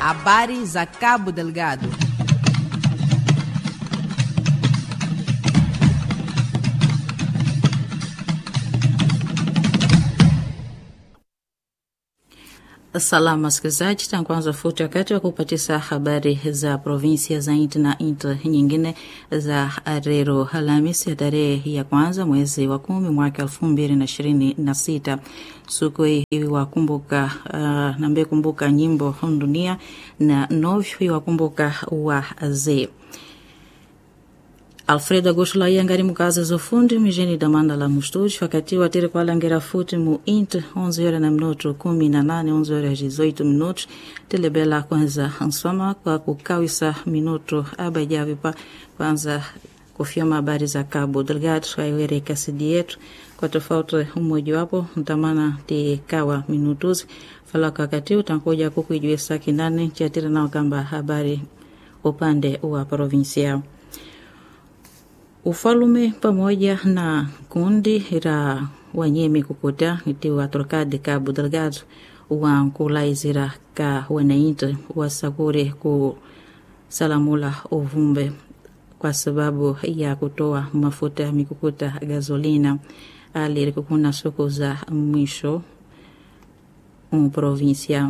Habari za Cabo Delgado. Salama msikilizaji, tanguanza futi wakati wa kupatisa habari za provinsia za inti na inti nyingine za Arero Alhamisi ya tarehe ya kwanza mwezi wa 10 mwaka 2026. Siku hii wakumbuka nambe kumbuka nyimbo dunia na novyo wakumbuka wazee. Alfredo Agosto yangari mukaza zofundi mijeni damanda la mustudio wakati wa tere kwa langera futi mu inti 11 horas na minuto 18 11 horas 18 minutos telebela kwanza ansoma kwa kukawisa minuto abajavi pa kwanza kufioma habari za Cabo Delgado kaiwere kasidi yetu kwa tofauti umoja wapo mtamana te kawa minutos falaka wakati utankuja kukuijue saki ndani chatira nao kamba habari upande wa provinsia. Ufalume pamoja na kundi la wanyemi kukuta itiwa Trocade Cabo Delgado wankulaizira ka wanainti wasakure ku salamula uvumbe kwa sababu ya kutoa mafuta mikukuta gasolina alirikukuna soko za mwisho provincia.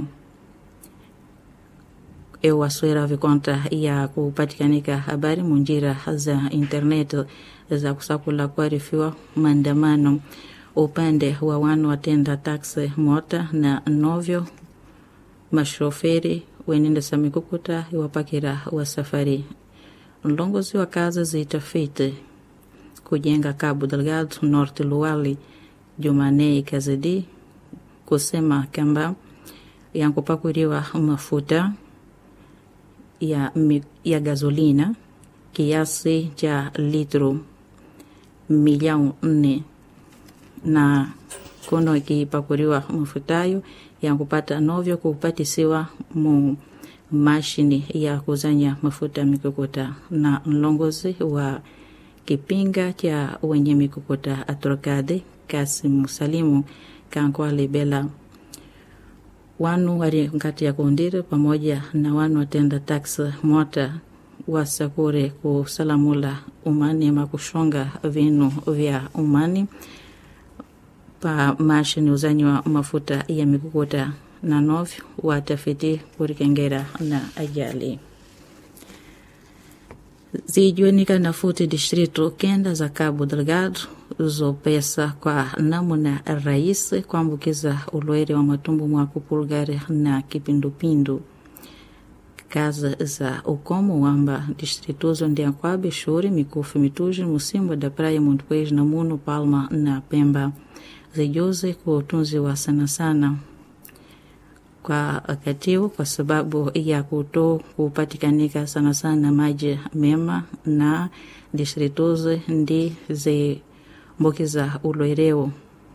Ewaswera vikonta ya kupatikanika habari munjira za internet za kusakula kuarifiwa maandamano upande wa wanu watenda taksi mota na novyo mashoferi wenenda samikukuta iwapakira wa safari. Mlongozi wa kazi zitafiti kujenga Cabo Delgado Norte Luali Jumanei Kazidi kusema kamba yankupakuriwa mafuta ya gasolina kiasi cha litro 4,000,000 na kono ikipakuriwa mafutayo ya kupata novyo kupatisiwa mu mashini ya kuzanya mafuta mikokota. Na mlongozi wa kipinga cha wenye mikokota Atrocade Kasim Salimu kankwale bela wanu wari ngati ya kundiri pamoja na wanu watenda taksi mota wasakure kusalamula umani makushonga vinu vya umani pa mashini uzanywa mafuta ya mikukuta na novyo watafiti kurikengera na ajali. Zijuenika na futi distrito kenda za Cabo Delgado zopesa kwa namuna rahisi kuambukiza ulwere wa matumbu mwa kupulgari na kipindupindu. Kazi za ukomo wamba distrituzo ndia kwabe shuri mikufi mituji musimbo da praia Montepuez na Muno Palma na Pemba zijuze kutunzi wa sana sana kwa akativu kwa sababu ya kuto kupatikanika sana sana maji mema na distrituzo ndi ze mbokiza ulwereo.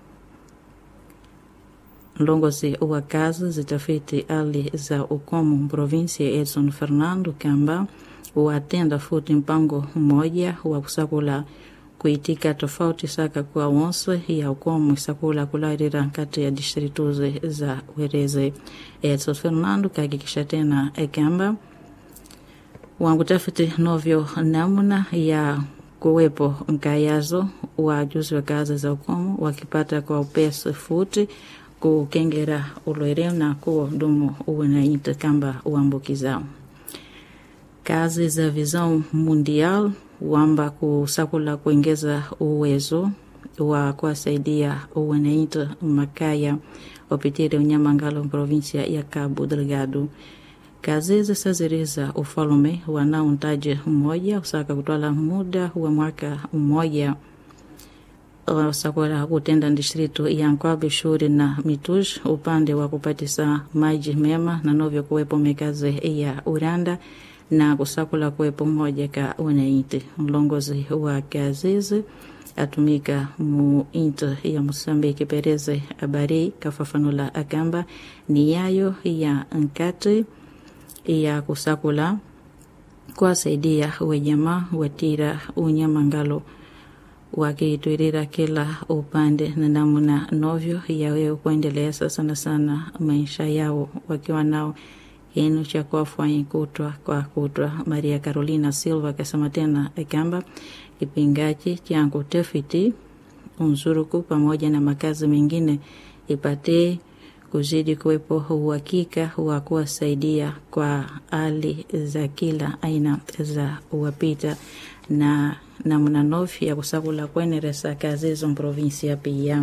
Longozi wa kazi zitafiti ali za ukomo provinsia Edson Fernando kamba watenda futi mpango mmoja wa kusakula kuitika tofauti saka kwa wonse ya ukomo isakula kularira kati ya distrituze za wereze. Edson Fernando kakikisha tena kamba wangutafiti novyo namuna ya kuwepo mkayazo wa juzi wa kazi za ukomo wakipata kwa upesi futi kukengera ulwereo na kuwa dumu uwe na inti kamba uambukizao. Kazi za Visão Mundial wamba kusakula kuongeza uwezo wa kuwasaidia wananchi makaya wapitire unyamangalo provinsia ya Cabo Delgado. Kazi za saziriza ufalume wanauntaje mmoja usaka kutwala muda wa mwaka mmoja usakula kutenda distrito ya Nkwabe shuri na Mituj upande wa kupatisa maji mema na novyo kuwepo mekazi ya Uranda na kusakula kuwepo mmoja ka wananchi. Mlongozi wa kazizi atumika mu inti ya Mosambiki Pereze Abari kafafanula akamba ni yayo ya nkati ya kusakula kuwasaidia wanyama watira unyamangalo wakitwirira kila upande na namuna novyo yawe kuendelea sana sana maisha yao wakiwa nao inu cha kuafanya kutwa Maria Carolina Silva kasema tena kamba kipingaji cha kutafiti unzuruku pamoja na makazi mengine ipate kuzidi kuwepo uhakika wa kuwasaidia kwa hali za kila aina za wapita na namna nofi ya kusakula kuendeleza kazi za provinsia pia.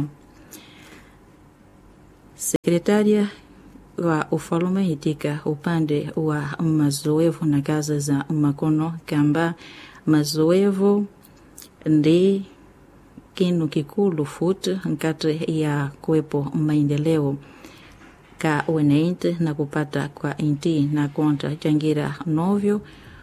Sekretaria wa ufalume itika upande wa mazoevu na kazi za makono kamba mazoevu ndi kinu kikulu futi nkati ya kuwepo maendeleo ka weneinte na kupata kwa inti na kontra changira novyo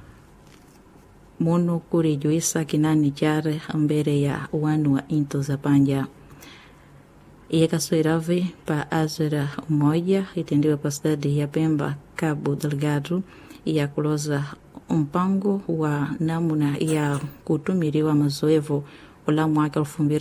munu kurijuisa kinani chare mbere ya wanu wa into za panja. Ieka suiravi pa azera moja itendiwa pa stadi ya Pemba Cabo Delgado ya kuloza mpango wa namuna ya kutumiriwa mazoevu ula mwaka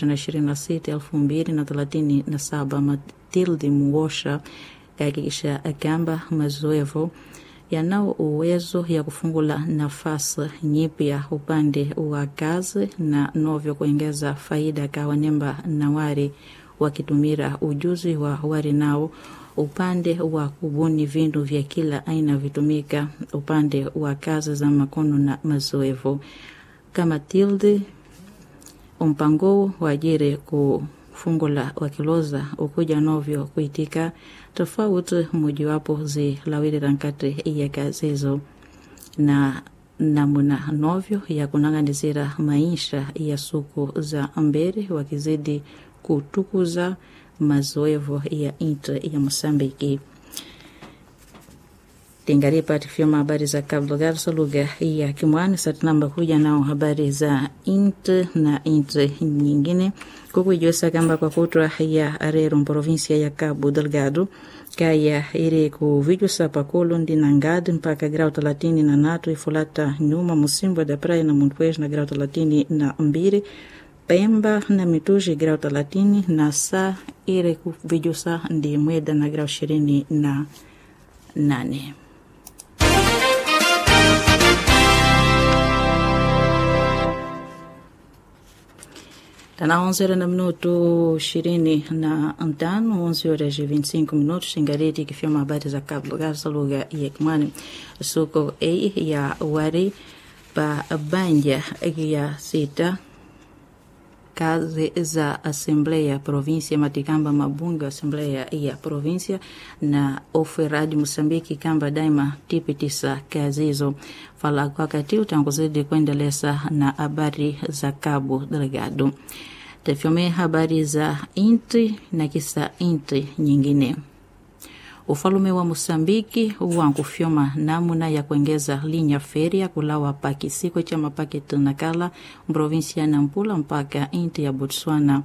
2026-2037 Matilde Muosha kakikisha kamba mazoevu yanao uwezo ya kufungula nafasi nyipya upande wa kazi na novyo kuongeza faida kwa wanemba na wari wakitumira ujuzi wa wari nao upande wa kubuni vindu vya kila aina vitumika upande wa kazi za makono na mazoevu kama Tilde mpango wajire kufungula wakiloza ukuja novyo kuitika tofauti mojawapo zilawiri rankati ya kazi hizo na namuna novyo ya kunang'anizira maisha ya suku za mbere wakizidi kutukuza mazoevu ya intre ya Mosambiki. Tingari pati fioma habari za Cabo Delgado lugha ya Kimwani satinamba kuja nao habari za intre na intre nyingine kukujosa kamba kwa kutwa ya Arero provinsia ya Cabo Delgado kaya ire kuvijusa pakolo ndina ngadi mpaka grau 34 ifulata nyuma Musimbo da Praia na Montepuez na grau 32 Pemba na Mituji grau 30 na saa ire kuvijusa ndi Mweda na grau 28. Tana 11 na minuto 25, 11:25 minutos, Singareti kifirma habari za Cabo Delgado lugha ya Kimwani. Soko ya wari pa banja ya sita kazi za Assembleia Província Matikamba Mabunga Assembleia ya Província na oferadi Mosambiki kamba daima tipitisa kazi hizo fala wakati utanguzidi kuendeleza na habari za Cabo Delgado. Tafyome habari za inti na kisa inti nyingine. Ufalume wa Mosambiki wankufyoma namuna ya kuongeza linya feria kulawa paki siko cha mapaketi nakala provinsia Nampula mpaka inti ya Botswana.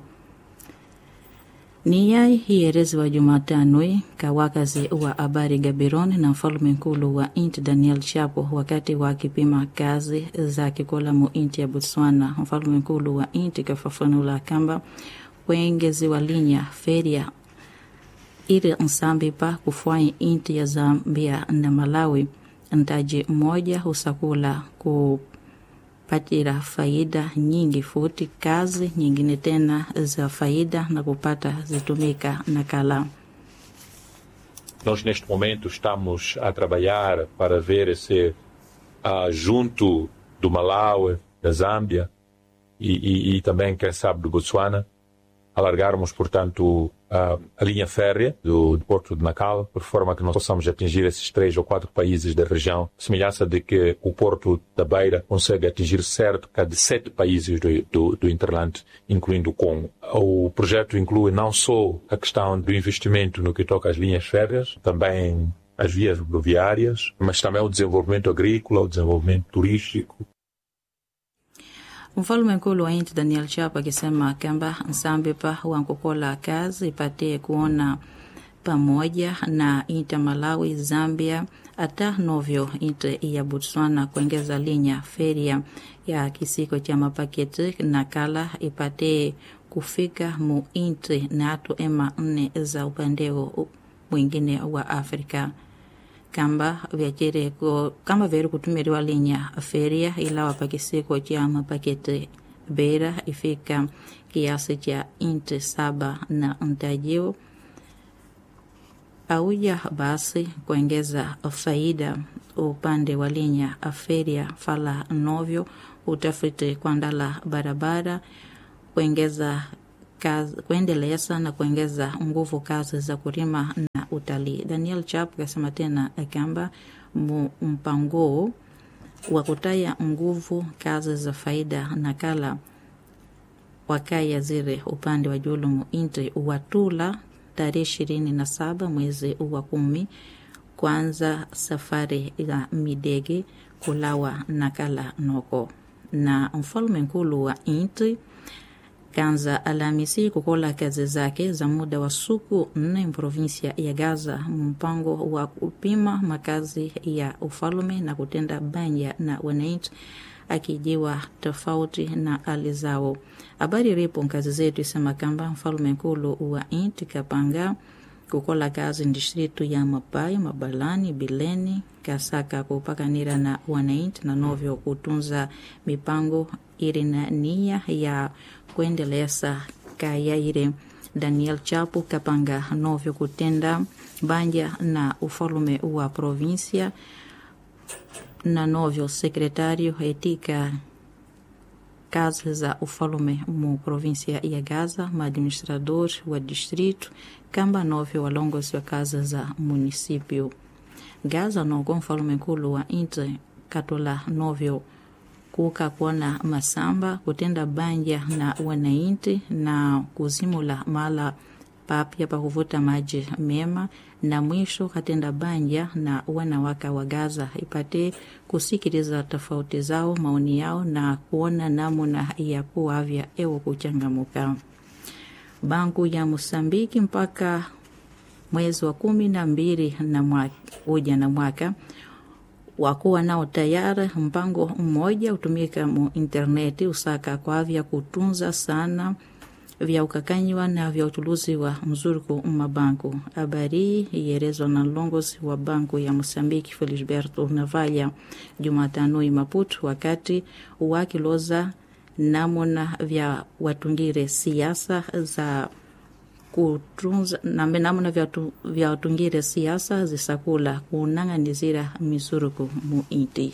Niyai hierezi wa Jumatano kawakazi wa habari Gaborone na mfalume nkulu wa inti Daniel Chapo wakati wa kipima kazi za kikola mu inti ya Botswana. Mfalume nkulu wa inti kafafanula kamba kuongezi wa linya feria ire nsambi pa kufanya inti ya Zambia na Malawi ntaji moja usakula kupatira faida nyingi futi kazi nyingine tena za faida na kupata zitumika na kala. Nós neste momento estamos a trabalhar para ver se junto do Malawi, da Zâmbia e também, quem sabe, do Botswana, alargarmos, portanto, a linha férrea do Porto de Nacala, por forma que nós possamos atingir esses 3 ou 4 países da região, semelhança de que o Porto da Beira consegue atingir cerca de 7 países do Interland, incluindo o Congo. O projeto inclui não só a questão do investimento no que toca às linhas férreas, também as vias rodoviárias, mas também o desenvolvimento agrícola, o desenvolvimento turístico. Mfalume nkulu wa inti Daniel Chapo akisema kamba nsambi pa wankukola kazi ipate kuona pamoja na inti Malawi, Zambia, ata novyo inti ya Botswana kuongeza linya feria ya kisiko cha mapaketi na kala ipate kufika mu inti na atu ema 4 za upandeo mwingine wa Afrika. kamba veri kutumiriwa linha feria ila wapakisiko chama pakete beira ifika kiasi cha inti 7 na ntajio auja basi kuongeza faida upande wa linha feria fala novyo utafiti kuandala barabara kuendeleza na kuongeza nguvu kazi za kulima na utalii. Daniel Chap kasema tena kwamba mpango wa kutaya nguvu kazi za faida nakala wakaya zire upande wa julumu inti watula tarehe 27 mwezi wa 10 kwanza safari ya midege kulawa nakala noko na mfalme nkulu wa inti kanza Alhamisi kukola kazi zake za muda wa siku 4 provinsia ya Gaza mpango wa kupima makazi ya ufalme na kutenda banya na wananchi akijiwa tofauti na hali zao. Habari ripo kazi zetu isema kamba mfalme nkulu wa inti kapanga kukola kazi distritu ya Mapai, Mabalani, Bileni, Kasaka kupakanira na wananchi na novyo kutunza mipango ili na nia ya kuendeleza kaya ile. Daniel Chapu kapanga novyo kutenda banja na ufalume wa provinsia na novyo sekretario etika kazi za ufalume mu provinsia ya Gaza, maadministrador wa distrito kamba novyo walongozi wa kazi za municipio Gaza nogo mfalume nkulu wa inti katola novyo kuka kuona masamba kutenda banja na wananchi na kuzimula mala papya pa kuvuta maji mema na mwisho katenda banja na wanawaka wa Gaza ipate kusikiliza tofauti zao maoni yao na kuona namna ya kuavya ewo kuchangamuka. Banku ya Mosambiki mpaka mwezi wa 12 na mwaka wakuwa nao tayari mpango mmoja utumika mu interneti usaka kwa vya kutunza sana vya ukakanywa na vya utuluzi wa mzurku mabanku. Habari yerezwa na longozi wa banku ya Mosambiki Felisberto Navalha Jumatano Maputo wakati wakiloza namuna vya watungire siasa za kutunza na namuna vya watungire siasa zisakula kunanganizira misuruku mu inti.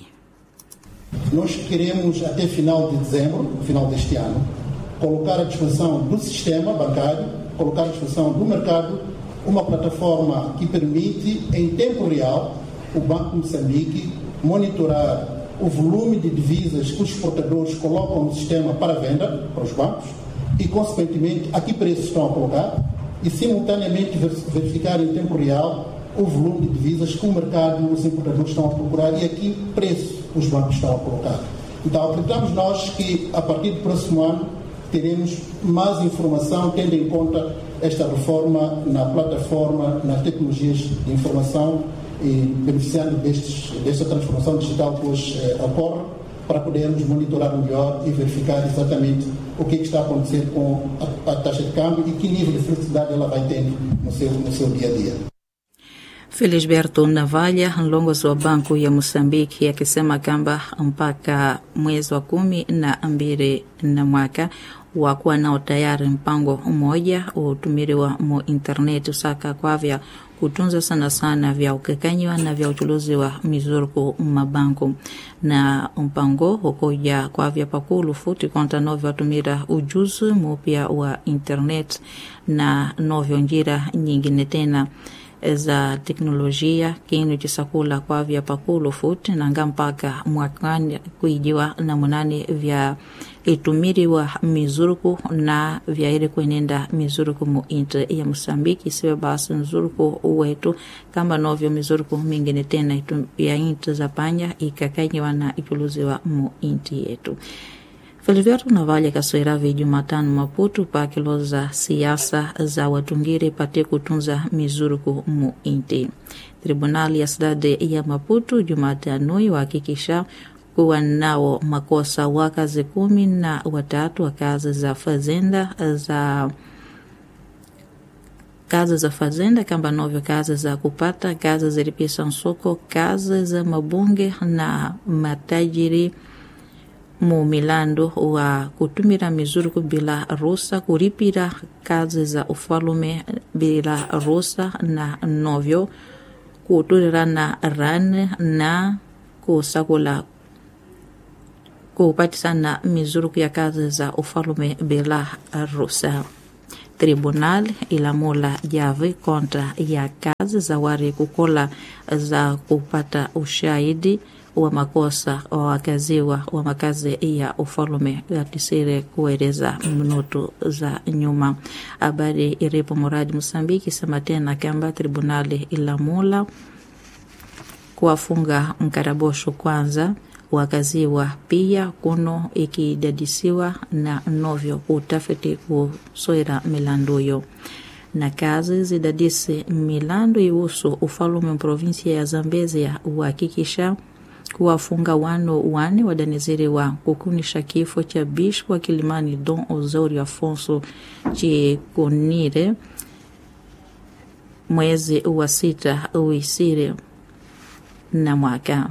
Nós queremos até final de dezembro, final deste ano, colocar à disposição do sistema bancário, colocar à disposição do mercado uma plataforma que permite em tempo real o Banco de Moçambique monitorar o volume de divisas que os exportadores colocam no sistema para venda para os bancos e, consequentemente, a que preços estão a colocar e, simultaneamente, verificar em tempo real o volume de divisas que o mercado, os importadores estão a procurar e a que preço os bancos estão a colocar. Então, acreditamos nós que, a partir do próximo ano, teremos mais informação, tendo em conta esta reforma na plataforma, nas tecnologias de informação e beneficiando desta transformação digital que hoje ocorre, para podermos monitorar melhor e verificar exatamente o que está a acontecer com a taxa de câmbio e que nível de flexibilidade ela vai tendo no seu dia a dia. Felisberto Navalha, mlongozi wa banku ya Mosambiki, akisema kwamba mpaka mwezi wa 12 na mwaka wakuwa nao tayari mpango mmoja utumiriwa mu internet usaka kwa vya kutunza sana vya ukekanywa na vya uchuluzi wa mizurku mabanku na mpango ukoja kwa vya pakulu futi konta novyo watumira ujuzi mupya wa internet na novyo njira nyingine tena za teknolojia kinu chisakula kwa vya pakulu futi na ngampaka mwakani kuijiwa na munani vya itumiriwa mizuruku na vya ili kuenenda mizuruku mu inti ya Mosambiki siwe basi mizuruku uwetu kamba novyo mizuruku mingine tena ya inti za panya ikakanywa na ikuluziwa mu inti yetu. Felisberto Navalha kasoiravi Jumatano Maputo pakiloza siasa za watungire pate kutunza mizuruku mu inti. Tribunali ya Cidade ya Maputo Jumatano wahakikisha kuwa nao makosa wakazi 13 wa kazi za fazenda za casas za fazenda kamba 9 casas za kupata, casas zilipisa soko, casas za mabunge na matajiri mu milando wa kutumira mizuruku bila rusa, kuripira kazi za ufalume bila rusa na novyo, kuturira na rane na kusakula kupatisana mizuruku ya kazi za ufalume bila rusa. Tribunal ilamula jave kontra ya kazi za wari kukola za kupata ushahidi wa makosa wa wakaziwa wa makazi ya ufalume yatisire kueleza minutu za nyuma. Habari iripo Muradi Msambiki sema tena kamba tribunali ilamula kuwafunga mkarabosho kwanza wakaziwa pia kuno ikidadisiwa na novyo utafiti kusoira milanduyo na kazi zidadisi milandu ihusu ufalume provinsia ya Zambezia uhakikisha kuwafunga wane wadaniziri wa kukunisha kifo cha bisho wa Kilimani Don Osorio Afonso Chikunire mwezi wa 6 uisire na mwaka.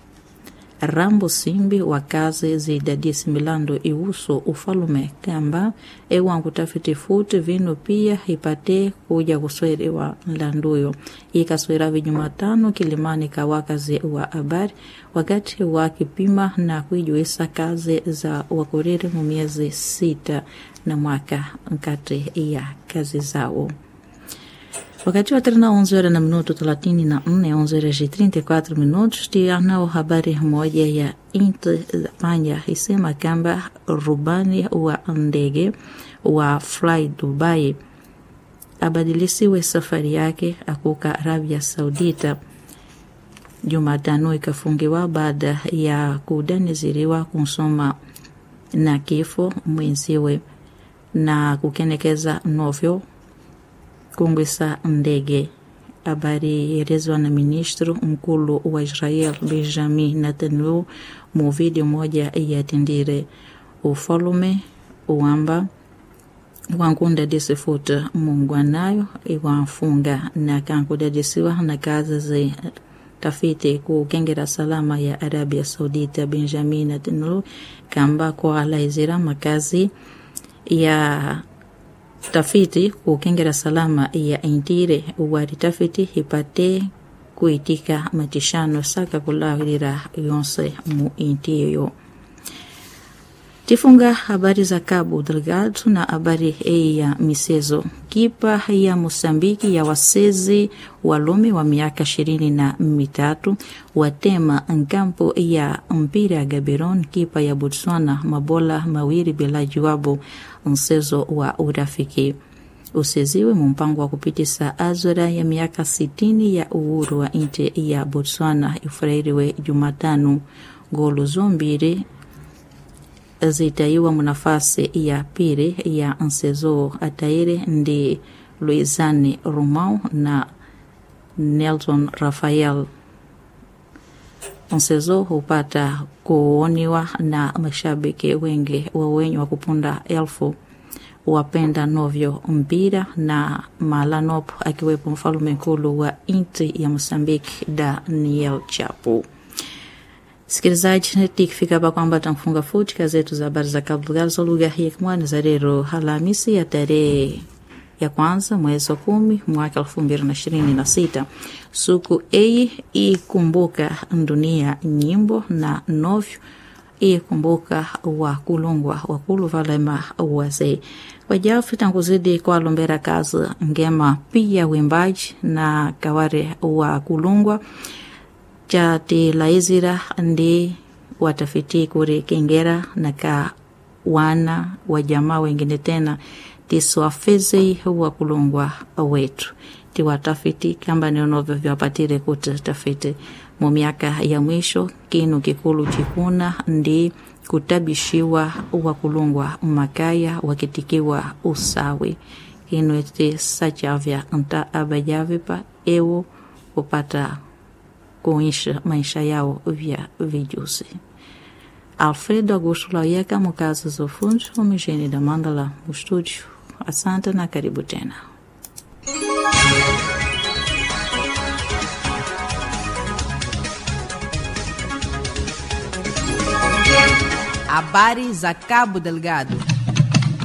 Rambo Simbi wa kazi zidadisi milando ihusu ufalume kamba ewangu tafiti futi vino pia ipate kuja kuswerewa landuyo ikaswera Jumatano Kilimani kawakazi wa habari wakati wa kipima na kuijuisa kazi za wakorere mu miezi 6 na mwaka nkati ya kazi zao. Wakati wa terna 11 na minuto 34, 11:34 minutos, tianao habari moja ya Inter Panya isema kamba rubani wa ndege wa Fly Dubai abadilisiwe safari yake akuka Arabia Saudita. Jumatano ikafungiwa baada ya kudaniziriwa kusoma na kifo mwenziwe na kukenekeza novyo kungwisa ndege. Habari elezwa na ministro mkulu wa Israel Benjamin Netanyahu mu video moja yatindire ufalume uamba wankunda disifuta mungwanayo iwafunga na kankuda disiwa na kazi za tafiti kukengera salama ya Arabia Saudita. Benjamin Netanyahu kamba kwa alaizira makazi ya tafiti kukengera salama ya intire uwari tafiti hipate kuitika matishano saka kulawirira yonse mu intiyo. Tifunga habari za Cabo Delgado na habari ya misezo. Kipa ya Mosambiki ya wasezi walume wa miaka 23 watema nkampo ya mpira Gaborone kipa ya Botswana mabola mawili bila jawabu msezo wa urafiki. Useziwe mpango wa kupitisa azora ya miaka 60 ya uhuru wa nchi ya Botswana ifurairiwe Jumatano. Golu zombiri zitaiwa munafasi ya pili ya msezo ataire ndi Luizani Romao na Nelson Rafael. Msezo hupata kuoniwa na mashabiki wengi wenye wa kupunda 1000 wapenda novyo mpira na Malanop akiwepo mfalume mkulu wa inti ya Mosambiki Daniel Chapo. Sikilizaji, tikifika hapa kwamba tamfunga futi kazetu za habari za Cabo Delgado za lugha hii kwa Nazarero Alhamisi ya tarehe ya kwanza mwezi wa 10 mwaka 2026. Suku ikumbuka dunia nyimbo na novyo ikumbuka wakulungwa wakulu valema wazee wajafu tanguzidi kwa lombera kazi ngema pia wimbaji na kaware wakulungwa chati laizira ndi watafiti kure kengera na ka wana wa jamaa wengine tena tiswafezi wakulungwa wetu ti watafiti kamba neonovyo vyapatire kutafiti mu miaka ya mwisho kinu kikulu chikuna ndi kutabishiwa wakulungwa makaya wakitikiwa usawi kinu eti sachavya nta abajavipa ewo kupata kuisha maisha yao vya vijusi. Alfredo Augusto Lauyeka mukazi za ufundi wa Mjini da Mandala mu studio. Asante na karibu tena. Habari za Cabo Delgado.